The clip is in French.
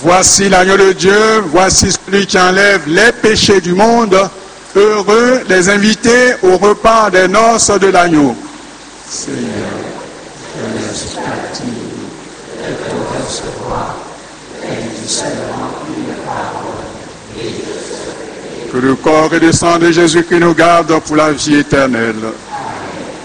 Voici l'agneau de Dieu, voici celui qui enlève les péchés du monde. Heureux les invités au repas des noces de l'agneau. Seigneur, je ne suis pas digne de te recevoir, et dis seulement une parole. Que le corps et le sang de Jésus-Christ nous garde pour la vie éternelle.